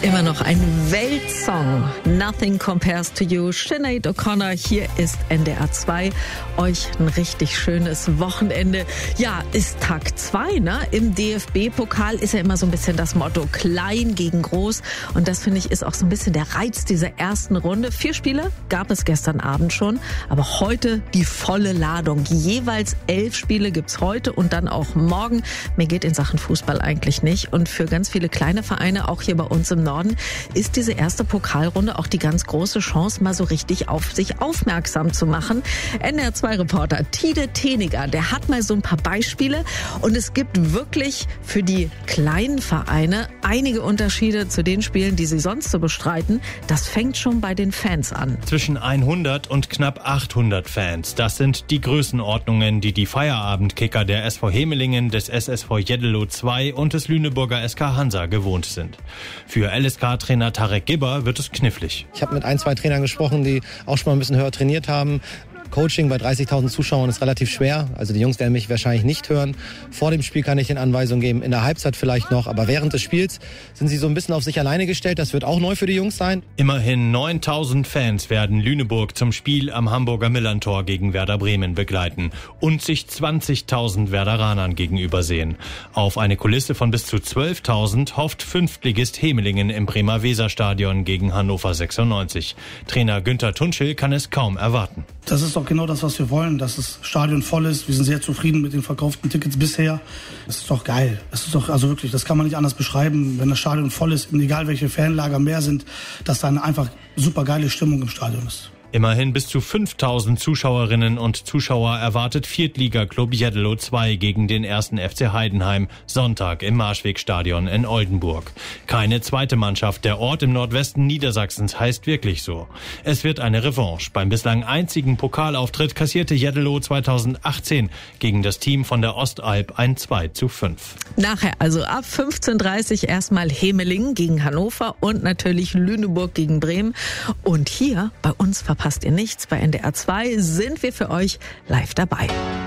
Immer noch ein Weltsong. Nothing Compares to You. Sinead O'Connor, hier ist NDR 2. Euch ein richtig schönes Wochenende. Ja, ist Tag 2, ne? Im DFB-Pokal ist ja immer so ein bisschen das Motto klein gegen groß. Und das, finde ich, ist auch so ein bisschen der Reiz dieser ersten Runde. 4 Spiele gab es gestern Abend schon. Aber heute die volle Ladung. Jeweils 11 Spiele gibt's heute und dann auch morgen. Mehr geht in Sachen Fußball eigentlich nicht. Und für ganz viele kleine Vereine, auch hier bei uns im Norden, ist diese erste Pokalrunde auch die ganz große Chance, mal so richtig auf sich aufmerksam zu machen. NDR2-Reporter Tide Teniger, der hat mal so ein paar Beispiele und es gibt wirklich für die kleinen Vereine einige Unterschiede zu den Spielen, die sie sonst so bestreiten. Das fängt schon bei den Fans an. Zwischen 100 und knapp 800 Fans, das sind die Größenordnungen, die die Feierabendkicker der SV Hemelingen, des SSV Jeddelo 2 und des Lüneburger SK Hansa gewohnt sind. Für LSK-Trainer Tarek Gibber wird es knifflig. Ich habe mit 1, 2 Trainern gesprochen, die auch schon mal ein bisschen höher trainiert haben. Coaching bei 30.000 Zuschauern ist relativ schwer. Also die Jungs werden mich wahrscheinlich nicht hören. Vor dem Spiel kann ich den Anweisungen geben, in der Halbzeit vielleicht noch. Aber während des Spiels sind sie so ein bisschen auf sich alleine gestellt. Das wird auch neu für die Jungs sein. Immerhin 9.000 Fans werden Lüneburg zum Spiel am Hamburger Millerntor gegen Werder Bremen begleiten und sich 20.000 Werderanern gegenübersehen. Auf eine Kulisse von bis zu 12.000 hofft Fünftligist Hemelingen im Bremer Weserstadion gegen Hannover 96. Trainer Günther Tunschel kann es kaum erwarten. Das ist doch genau das, was wir wollen, dass das Stadion voll ist. Wir sind sehr zufrieden mit den verkauften Tickets bisher. Das ist doch geil. Das ist doch, also wirklich, das kann man nicht anders beschreiben. Wenn das Stadion voll ist, egal welche Fanlager mehr sind, dass dann einfach super geile Stimmung im Stadion ist. Immerhin bis zu 5.000 Zuschauerinnen und Zuschauer erwartet Viertligaklub Jeddelo 2 gegen den 1. FC Heidenheim Sonntag im Marschwegstadion in Oldenburg. Keine zweite Mannschaft. Der Ort im Nordwesten Niedersachsens heißt wirklich so. Es wird eine Revanche. Beim bislang einzigen Pokalauftritt kassierte Jeddelo 2018 gegen das Team von der Ostalb ein 2:5. Nachher also ab 15:30 Uhr erstmal Hemelingen gegen Hannover und natürlich Lüneburg gegen Bremen. Und hier bei uns verpasst ihr nichts. Bei NDR 2 sind wir für euch live dabei.